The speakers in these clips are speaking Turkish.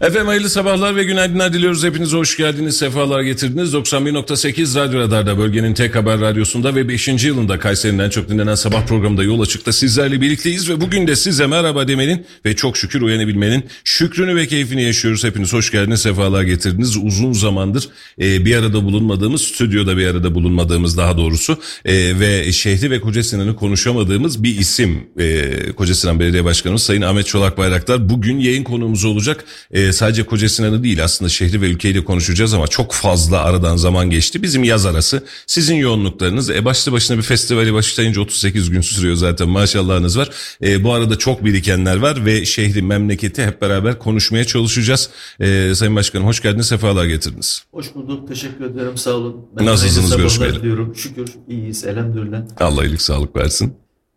Efendim hayırlı sabahlar ve günaydınlar diliyoruz. Hepinize hoş geldiniz, sefalar getirdiniz. 91.8 Radyo Radar'da, bölgenin tek haber radyosunda ve 5. yılında Kayseri'nin en çok dinlenen sabah programında Yol Açık'ta sizlerle birlikteyiz. Ve bugün de size merhaba demenin ve çok şükür uyanabilmenin şükrünü ve keyfini yaşıyoruz. Hepiniz hoş geldiniz, sefalar getirdiniz. Uzun zamandır bir arada bulunmadığımız, stüdyoda bir arada bulunmadığımız daha doğrusu ve şehri ve Kocasinan'ı konuşamadığımız bir isim. Kocasinan Belediye Başkanımız Sayın Ahmet Çolak Bayraktar bugün yayın konuğumuz olacak. Sadece Kocasinan'ı değil, aslında şehri ve ülkeyi de konuşacağız ama çok fazla aradan zaman geçti. Bizim yaz arası, sizin yoğunluklarınız, başlı başına bir festivali başlayınca 38 gün sürüyor zaten, maşallahınız var. Bu arada çok birikenler var ve şehri, memleketi hep beraber konuşmaya çalışacağız. Sayın Başkanım hoş geldiniz, sefalar getirdiniz. Hoş bulduk, teşekkür ederim, sağ olun. Nasılsınız, görüşmeyeli diyorum. Şükür iyiyiz, elhamdülillah. Allah iyilik sağlık versin.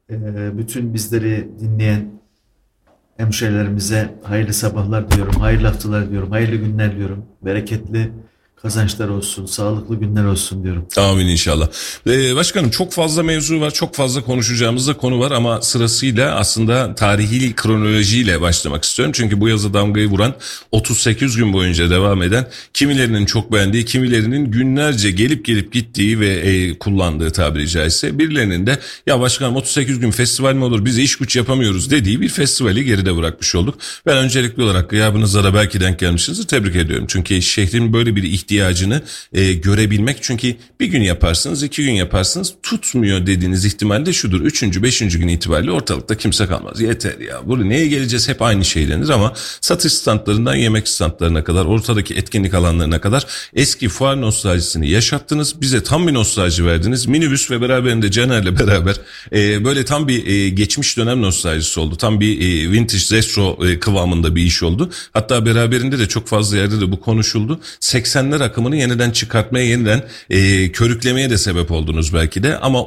Bütün bizleri dinleyen hemşehrilerimize hayırlı sabahlar diyorum, hayırlı haftalar diyorum, hayırlı günler diyorum, bereketli kazançlar olsun, sağlıklı günler olsun diyorum. Amin inşallah. Başkanım çok fazla mevzu var, çok fazla konuşacağımız da konu var ama sırasıyla aslında tarihi kronolojiyle başlamak istiyorum. Çünkü bu yaza damgayı vuran, 38 gün boyunca devam eden, kimilerinin çok beğendiği, kimilerinin günlerce gelip gittiği ve kullandığı, tabiri caizse birilerinin de ya başkanım 38 gün festival mi olur, biz iş güç yapamıyoruz dediği bir festivali geride bırakmış olduk. Ben öncelikli olarak gıyabınıza da belki denk gelmişsinizdir, tebrik ediyorum. Çünkü şehrin böyle bir ihtiyacını görebilmek, çünkü bir gün yaparsınız, 2 gün yaparsınız, tutmuyor dediğiniz ihtimalle şudur: 3. 5. gün itibariyle ortalıkta kimse kalmaz. Yeter ya, buraya neye geleceğiz, hep aynı şey denir ama satış standlarından yemek standlarına kadar, ortadaki etkinlik alanlarına kadar eski fuar nostaljisini yaşattınız. Bize tam bir nostalji verdiniz. Minibüs ve beraberinde Caner'le beraber böyle tam bir geçmiş dönem nostaljisi oldu. Tam bir vintage retro kıvamında bir iş oldu. Hatta beraberinde de çok fazla yerde de bu konuşuldu. 80'ler akımını yeniden çıkartmaya, yeniden körüklemeye de sebep oldunuz belki de. Ama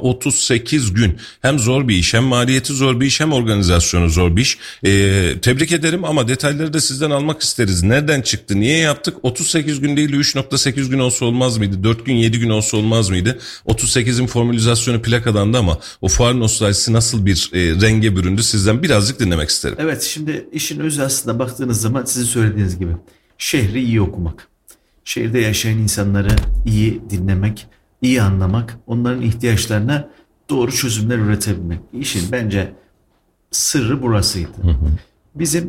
38 gün hem zor bir iş, hem maliyeti zor bir iş, hem organizasyonu zor bir iş. Tebrik ederim ama detayları da sizden almak isteriz. Nereden çıktı, niye yaptık? 38 gün değil 3.8 gün olsa olmaz mıydı? 4 gün 7 gün olsa olmaz mıydı? 38'in formülizasyonu plakadandı ama o fuar nostaljisi nasıl bir renge büründü, sizden birazcık dinlemek isterim. Evet, şimdi işin özü aslında baktığınız zaman sizin söylediğiniz gibi şehri iyi okumak. Şehirde yaşayan insanları iyi dinlemek, iyi anlamak, onların ihtiyaçlarına doğru çözümler üretebilmek. İşin bence sırrı burasıydı. Bizim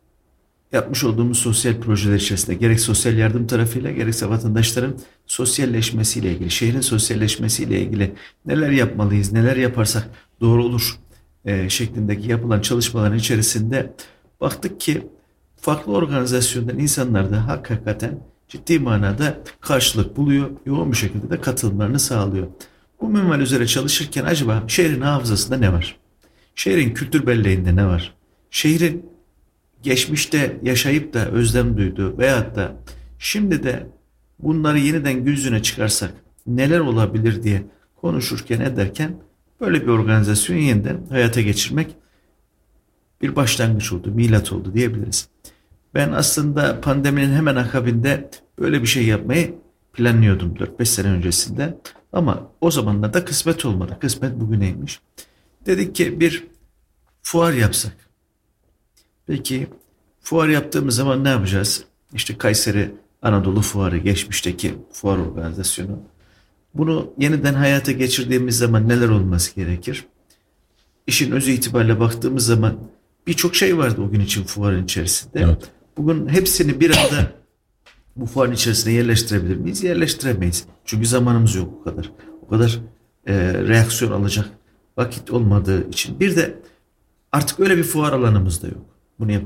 yapmış olduğumuz sosyal projeler içerisinde gerek sosyal yardım tarafıyla, gerekse vatandaşların sosyalleşmesiyle ilgili, şehrin sosyalleşmesiyle ilgili neler yapmalıyız, neler yaparsak doğru olur şeklindeki yapılan çalışmaların içerisinde baktık ki farklı organizasyondan insanlar da hakikaten ciddi manada karşılık buluyor, yoğun bir şekilde de katılımlarını sağlıyor. Bu minval üzere çalışırken acaba şehrin hafızasında ne var? Şehrin kültür belleğinde ne var? Şehrin geçmişte yaşayıp da özlem duyduğu veyahut da şimdi de bunları yeniden gün yüzüne çıkarsak neler olabilir diye konuşurken ederken böyle bir organizasyonu yeniden hayata geçirmek bir başlangıç oldu, milat oldu diyebiliriz. Ben aslında pandeminin hemen akabinde böyle bir şey yapmayı planlıyordum 4-5 sene öncesinde. Ama o zamanlarda kısmet olmadı. Kısmet bugüneymiş. Dedik ki bir fuar yapsak. Peki fuar yaptığımız zaman ne yapacağız? İşte Kayseri Anadolu Fuarı, geçmişteki fuar organizasyonu. Bunu yeniden hayata geçirdiğimiz zaman neler olması gerekir? İşin özü itibariyle baktığımız zaman birçok şey vardı o gün için fuarın içerisinde. Evet. Bugün hepsini bir anda bu fuarın içerisine yerleştirebilir miyiz? Yerleştiremeyiz. Çünkü zamanımız yok o kadar. O kadar reaksiyon alacak vakit olmadığı için. Bir de artık öyle bir fuar alanımız da yok. Bunu